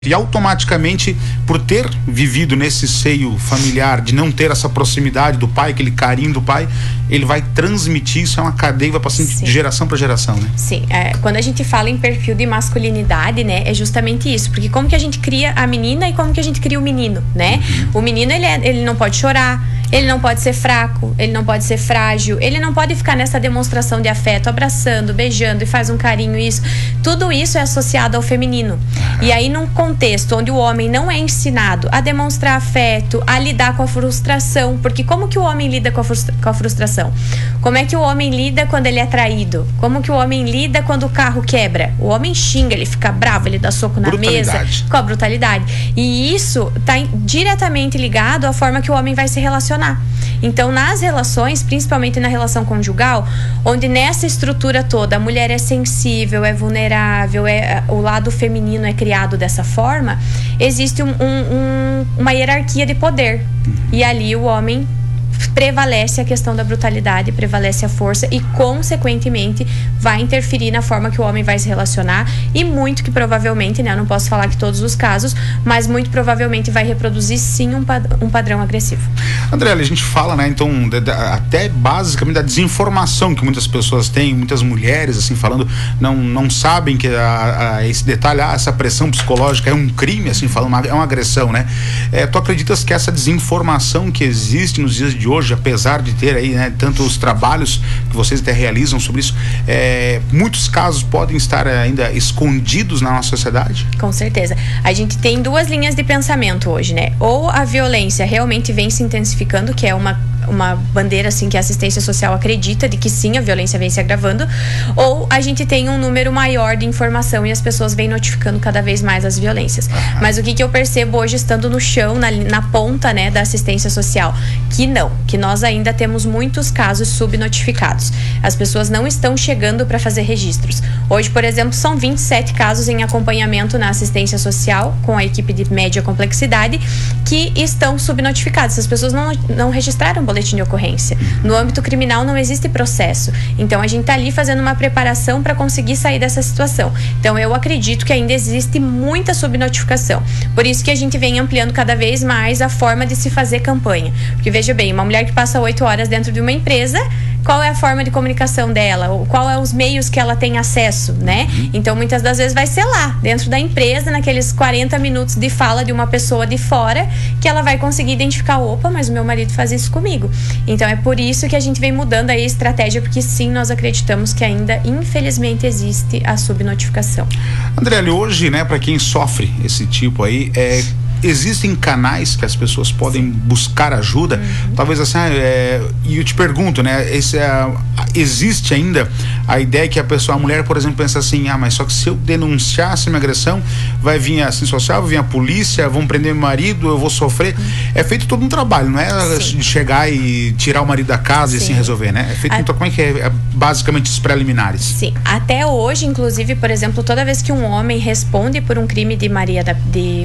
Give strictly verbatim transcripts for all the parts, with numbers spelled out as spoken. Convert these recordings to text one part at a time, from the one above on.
E automaticamente, por ter vivido nesse seio familiar, de não ter essa proximidade do pai, aquele carinho do pai, ele vai transmitir, isso é uma cadeia que vai passando Sim. de geração para geração, né? Sim, é, quando a gente fala em perfil de masculinidade, né, é justamente isso, porque como que a gente cria a menina e como que a gente cria o menino, né? Uhum. O menino, ele, é, ele não pode chorar, ele não pode ser fraco, ele não pode ser frágil, ele não pode ficar nessa demonstração de afeto, abraçando, beijando e faz um carinho, isso. Tudo isso é associado ao feminino. Uhum. E aí, num contexto onde o homem não é ensinado a demonstrar afeto, a lidar com a frustração, porque como que o homem lida com a, frustra- com a frustração? Como é que o homem lida quando ele é traído? Como que o homem lida quando o carro quebra? O homem xinga, ele fica bravo, ele dá soco na mesa, com a brutalidade. E isso está diretamente ligado à forma que o homem vai se relacionar. Então, nas relações, principalmente na relação conjugal, onde nessa estrutura toda a mulher é sensível, é vulnerável, é, o lado feminino é criado dessa forma, existe um, um, um, uma hierarquia de poder. E ali o homem prevalece a questão da brutalidade, prevalece a força e, consequentemente, vai interferir na forma que o homem vai se relacionar e muito que provavelmente, né, eu não posso falar que todos os casos, mas muito provavelmente vai reproduzir sim um, pad- um padrão agressivo. André, a gente fala, né, então, de, de, até basicamente da desinformação que muitas pessoas têm, muitas mulheres, assim, falando, não, não sabem que a, a, esse detalhe, ah, essa pressão psicológica é um crime, assim, falando, uma, é uma agressão, né? É, tu acreditas que essa desinformação que existe nos dias de hoje, apesar de ter aí, né, tanto os trabalhos que vocês até realizam sobre isso, é, muitos casos podem estar ainda escondidos na nossa sociedade? Com certeza. A gente tem duas linhas de pensamento hoje, né? Ou a violência realmente vem se intensificando, que é uma uma bandeira assim que a assistência social acredita de que sim, a violência vem se agravando, ou a gente tem um número maior de informação e as pessoas vêm notificando cada vez mais as violências. Uhum. Mas o que, que eu percebo hoje estando no chão, na, na ponta, né, da assistência social? Que não, que nós ainda temos muitos casos subnotificados. As pessoas não estão chegando para fazer registros. Hoje, por exemplo, são vinte e sete casos em acompanhamento na assistência social com a equipe de média complexidade que estão subnotificados. As pessoas não, não registraram boletim de ocorrência. No âmbito criminal não existe processo. Então a gente está ali fazendo uma preparação para conseguir sair dessa situação. Então eu acredito que ainda existe muita subnotificação. Por isso que a gente vem ampliando cada vez mais a forma de se fazer campanha. Porque veja bem, uma mulher que passa oito horas dentro de uma empresa, qual é a forma de comunicação dela? Qual é os meios que ela tem acesso, né? Então muitas das vezes vai ser lá, dentro da empresa, naqueles quarenta minutos de fala de uma pessoa de fora, que ela vai conseguir identificar, opa, mas o meu marido faz isso comigo. Então é por isso que a gente vem mudando aí a estratégia, porque sim, nós acreditamos que ainda, infelizmente, existe a subnotificação. André, hoje, né, para quem sofre esse tipo aí, é... existem canais que as pessoas podem buscar ajuda? Uhum. Talvez assim, é, e eu te pergunto, né, esse é, existe ainda a ideia que a pessoa, a mulher, por exemplo, pensa assim, ah, mas só que se eu denunciasse minha agressão, vai vir a assistência social, vai vir a polícia, vão prender meu marido, eu vou sofrer. Uhum. É feito todo um trabalho, não é Sim. de chegar e tirar o marido da casa Sim. e assim resolver, né? É feito, a... então, como é que é, é basicamente os preliminares? Sim, até hoje, inclusive, por exemplo, toda vez que um homem responde por um crime de Maria da, de,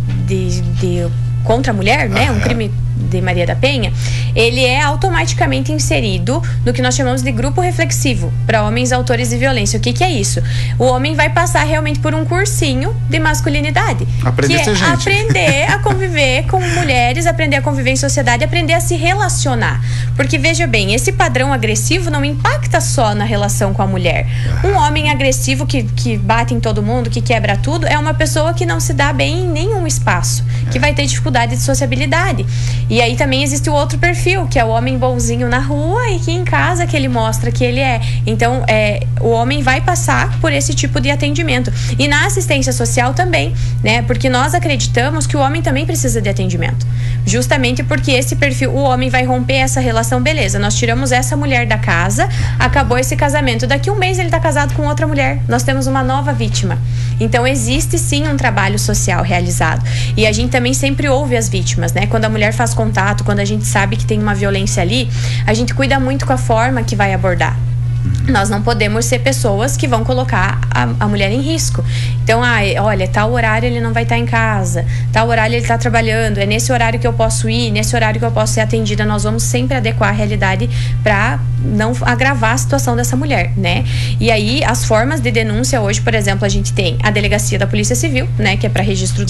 de De, contra a mulher, né? Ah, um crime de Maria da Penha, ele é automaticamente inserido no que nós chamamos de grupo reflexivo para homens autores de violência. O que que é isso? O homem vai passar realmente por um cursinho de masculinidade. Aprender que a ser é gente. Aprender a conviver com mulheres, aprender a conviver em sociedade, aprender a se relacionar. Porque veja bem, esse padrão agressivo não impacta só na relação com a mulher. Um homem agressivo que, que bate em todo mundo, que quebra tudo, é uma pessoa que não se dá bem em nenhum espaço, que vai ter dificuldade de sociabilidade. E aí também existe o outro perfil, que é o homem bonzinho na rua e que em casa que ele mostra que ele é. Então, é, o homem vai passar por esse tipo de atendimento. E na assistência social também, né? Porque nós acreditamos que o homem também precisa de atendimento. Justamente porque esse perfil, o homem vai romper essa relação, beleza, nós tiramos essa mulher da casa, acabou esse casamento. Daqui um mês ele está casado com outra mulher. Nós temos uma nova vítima. Então, existe sim um trabalho social realizado. E a gente também sempre ouve as vítimas, né? Quando a mulher faz contato, quando a gente sabe que tem uma violência ali, a gente cuida muito com a forma que vai abordar. Nós não podemos ser pessoas que vão colocar a, a mulher em risco. Então, ah, olha, tal horário ele não vai estar em casa, tal horário ele está trabalhando, é nesse horário que eu posso ir, nesse horário que eu posso ser atendida. Nós vamos sempre adequar a realidade para não agravar a situação dessa mulher, né? E aí, as formas de denúncia hoje, por exemplo, a gente tem a delegacia da Polícia Civil, né, que é para registro